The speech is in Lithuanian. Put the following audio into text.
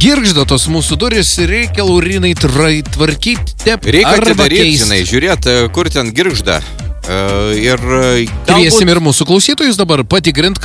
Girgžda tos mūsų duris, reikia Laurinai tvarkyti. Reikia atidaryti, žinai, žiūrėt, kur ten girgžda. Ir Kviesim ir mūsų klausytojus dabar patikrint,